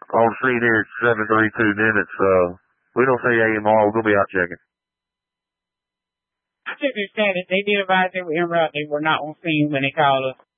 On scene here at 7:32 minutes. We don't see AMR. We're going to be out checking. I understand it. They did advise they were en route. They were not on scene when they called us.